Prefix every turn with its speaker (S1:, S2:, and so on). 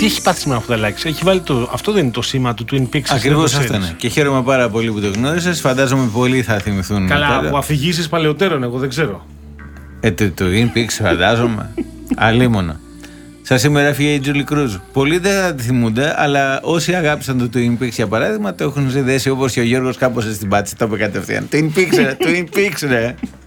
S1: Τι έχει πάθει με αυτό το like? Έχει βάλει αυτό δεν είναι το σήμα του Twin Peaks?
S2: Ακριβώς αυτό είναι. Και χαίρομαι πάρα πολύ που το γνώρισες. Φαντάζομαι πολλοί θα θυμηθούν.
S1: Καλά, από αφηγήσεις παλαιότερων, εγώ δεν ξέρω.
S2: Το Twin Peaks, φαντάζομαι. Αλίμονα. Σαν σήμερα έφυγε η Τζούλι Κρούζ. Πολλοί δεν θα τη θυμούνται, αλλά όσοι αγάπησαν το Twin Peaks για παράδειγμα, το έχουν συνδέσει όπως και ο Γιώργος κάπως στην πάτηση. Το είπε κατευθείαν. Twin Peaks, ρε.